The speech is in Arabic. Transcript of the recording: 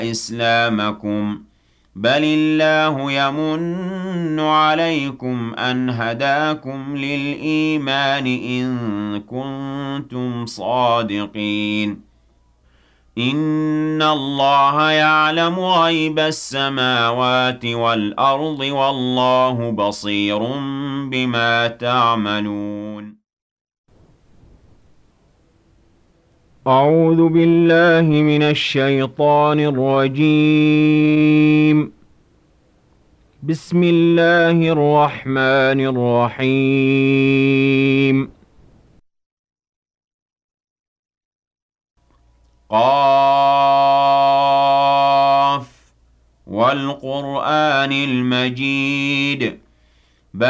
إسلامكم بل الله يمن عليكم أن هداكم للإيمان إن كنتم صادقين إن الله يعلم غيب السماوات والأرض والله بصير بما تعملون أعوذ بالله من الشيطان الرجيم بسم الله الرحمن الرحيم قاف والقرآن المجيد